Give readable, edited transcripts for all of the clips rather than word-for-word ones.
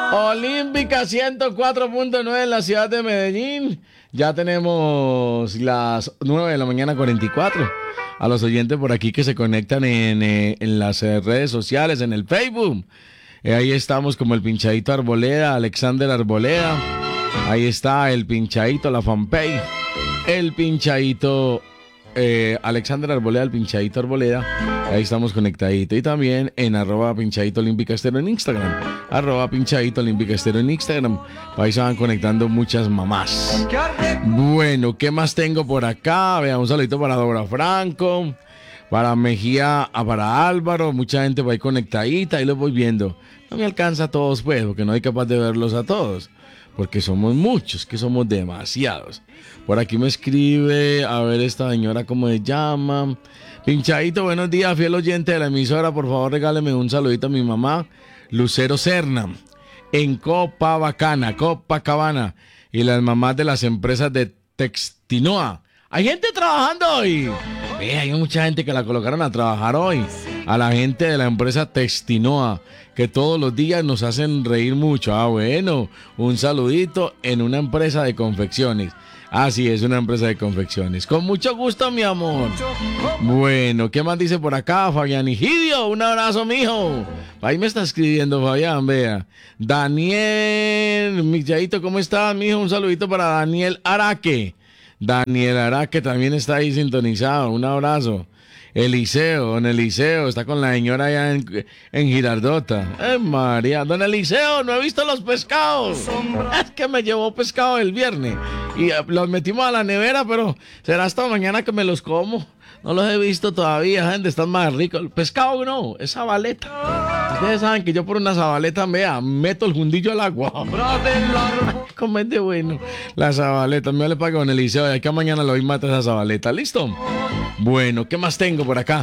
Olímpica 104.9 en la ciudad de Medellín. Ya tenemos las 9 de la mañana 44. A los oyentes por aquí que se conectan en las redes sociales, en el Facebook. Ahí estamos como el Pinchadito Arboleda, Alexander Arboleda. Ahí está el Pinchadito, la fanpage. El Pinchadito Alexander Arboleda, el Pinchadito Arboleda. Ahí estamos conectaditos. Y también en @Pinchadito Olímpica Estéreo en Instagram. @Pinchadito Olímpica Estéreo en Instagram. Ahí se van conectando muchas mamás. Bueno, ¿qué más tengo por acá? Vea, un saludito para Dora Franco, para Mejía, para Álvaro. Mucha gente va ahí conectadita. Ahí los voy viendo. No me alcanza a todos, pues, porque no soy capaz de verlos a todos. Porque somos muchos, que somos demasiados. Por aquí me escribe, a ver esta señora cómo se llama. Pinchadito, buenos días, fiel oyente de la emisora. Por favor, regáleme un saludito a mi mamá, Lucero Serna, en Copacabana. Y las mamás de las empresas de Textinoa. Hay gente trabajando hoy. Hay mucha gente que la colocaron a trabajar hoy. A la gente de la empresa Textinoa, que todos los días nos hacen reír mucho. Bueno, un saludito en una empresa de confecciones. Así es, una empresa de confecciones. Con mucho gusto, mi amor. Bueno, ¿qué más dice por acá? Fabián Higidio, un abrazo, mijo. Ahí me está escribiendo Fabián, vea. Daniel, Michavito, ¿cómo estás, mijo? Un saludito para Daniel Araque. Daniel Araque también está ahí sintonizado. Un abrazo. Don Eliseo, está con la señora allá en Girardota. María, don Eliseo, no he visto los pescados. Es que me llevó pescado el viernes y los metimos a la nevera, pero será hasta mañana que me los como. No los he visto todavía, gente, están más ricos. El pescado no, es sabaleta. Ustedes saben que yo por una sabaleta, vea, meto el fundillo al agua. Comete bueno. La sabaleta, me le pago con Eliseo, y acá mañana lo voy a matar esa sabaleta. ¿Listo? Bueno, ¿qué más tengo por acá?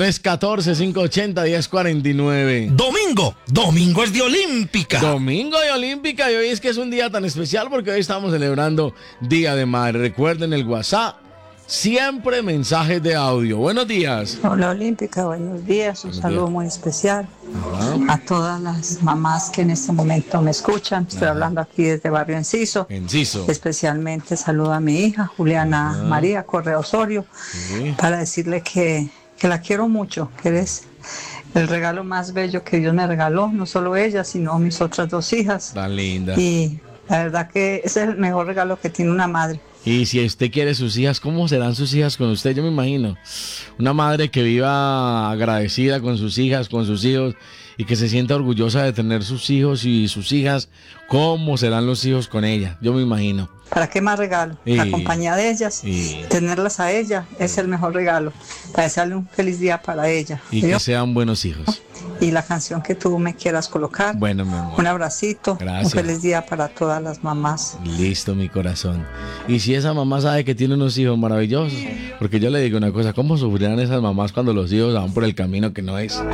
314-580-1049. Domingo es de Olímpica. Domingo de Olímpica, y hoy es que es un día tan especial porque hoy estamos celebrando Día de Madre. Recuerden el WhatsApp. Siempre mensajes de audio. Buenos días. Hola Olímpica, buenos días. Un saludo muy especial a todas las mamás que en este momento me escuchan. Estoy hablando aquí desde Barrio Enciso. Especialmente saludo a mi hija Juliana María Correa Osorio, para decirle que la quiero mucho, que eres el regalo más bello que Dios me regaló, no solo ella, sino mis otras dos hijas. Tan linda. Y la verdad que ese es el mejor regalo que tiene una madre. Y si usted quiere sus hijas, ¿cómo serán sus hijas con usted? Yo me imagino una madre que viva agradecida con sus hijas, con sus hijos, y que se sienta orgullosa de tener sus hijos y sus hijas. ¿Cómo serán los hijos con ella? Yo me imagino. ¿Para qué más regalo? La compañía de ellas, tenerlas a ella es el mejor regalo. Para desearle un feliz día para ella. Y que sean buenos hijos. Y la canción que tú me quieras colocar. Bueno, mi amor. Un abracito. Gracias. Un feliz día para todas las mamás. Listo, mi corazón. Y si esa mamá sabe que tiene unos hijos maravillosos, porque yo le digo una cosa, ¿cómo sufrirán esas mamás cuando los hijos van por el camino que no es?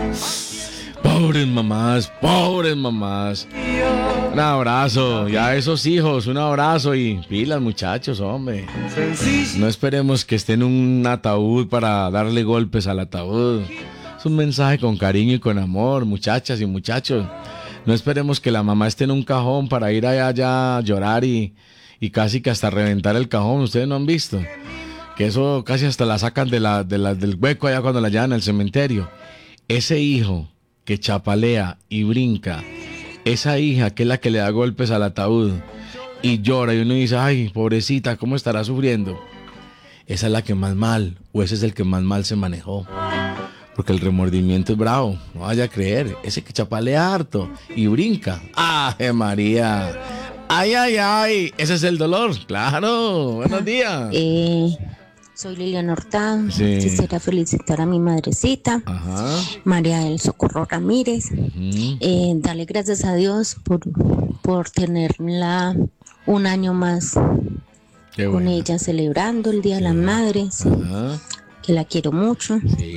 Pobres mamás, pobres mamás. Un abrazo, ya a esos hijos, un abrazo y pilas, muchachos, hombre. No esperemos que esté en un ataúd para darle golpes al ataúd. Es un mensaje con cariño y con amor, muchachas y muchachos. No esperemos que la mamá esté en un cajón para ir allá a llorar y casi que hasta reventar el cajón. Ustedes no han visto que eso casi hasta la sacan del hueco allá cuando la llevan al cementerio. Ese hijo que chapalea y brinca, esa hija que es la que le da golpes al ataúd y llora, y uno dice, ay, pobrecita, ¿cómo estará sufriendo? Esa es la que más mal, o ese es el que más mal se manejó. Porque el remordimiento es bravo, no vaya a creer. Ese que chapalea harto y brinca. ¡Ay, María! ¡Ay, ay, ay! Ese es el dolor, claro. Buenos días. Soy Liliana Hurtado. Quisiera felicitar a mi madrecita, María del Socorro Ramírez. Darle gracias a Dios por tenerla un año más con ella, celebrando el Día de las Madres. Que la quiero mucho.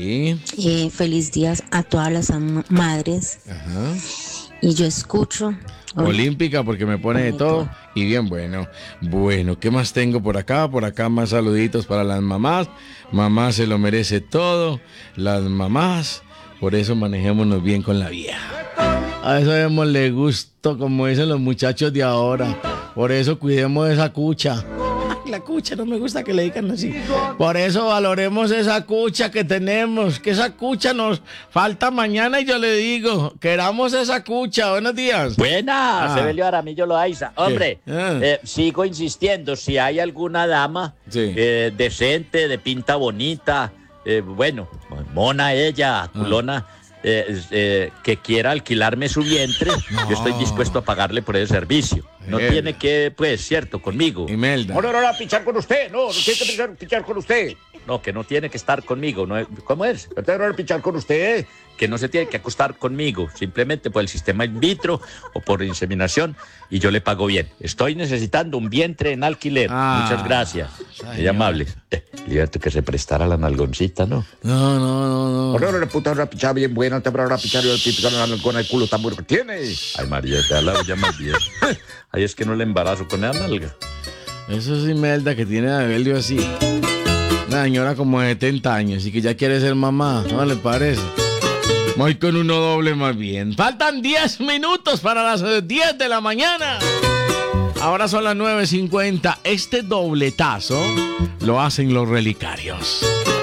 Feliz día a todas las madres. Y yo escucho Olímpica porque me pone de todo. Y bien, bueno, ¿qué más tengo por acá? Por acá más saluditos para las mamás. Mamá se lo merece todo. Las mamás, por eso manejémonos bien con la vida. A eso démosle gusto, como dicen los muchachos de ahora. Por eso cuidemos esa cucha. La cucha, no me gusta que le digan así. Por eso valoremos esa cucha que tenemos, que esa cucha nos falta mañana y yo le digo, queramos esa cucha. Buenos días. Buenas, Evelio Aramillo Loaiza. Hombre, sigo insistiendo, si hay alguna dama decente, de pinta bonita, bueno, mona ella, culona, que quiera alquilarme su vientre, yo estoy dispuesto a pagarle por ese servicio. No tiene que, pues, cierto, conmigo. Imelda. No, pichar con usted, no tiene que pichar con usted. No, que no tiene que estar conmigo. No, ¿cómo es? No tengo que pichar con usted, que no se tiene que acostar conmigo, simplemente por el sistema in vitro o por inseminación, y yo le pago bien. Estoy necesitando un vientre en alquiler. Muchas gracias. Muy amable. Fíjate que se prestara la nalgoncita, ¿no? No. No, puta, una pichada bien buena, te habrá pichado el pico con el culo tan bueno que tiene. Ay, María, te la ya más bien. Ay, es que no le embarazo con la nalga. Eso es Imelda, que tiene a Evelio así. Una señora como de 70 años y que ya quiere ser mamá, ¿no le parece? Voy con uno doble más bien. Faltan 10 minutos para las 10 de la mañana. Ahora son las 9:50. Este dobletazo lo hacen los relicarios.